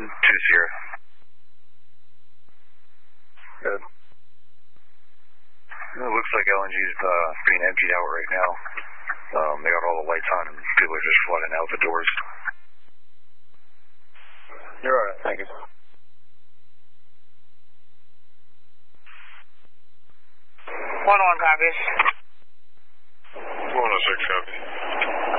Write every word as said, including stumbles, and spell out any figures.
Two zero. Good. It looks like L N G's uh, being emptied out right now. Um, they got all the lights on and people are just flooding out the doors. You're all right. Thank you. One one copies. One oh six copy.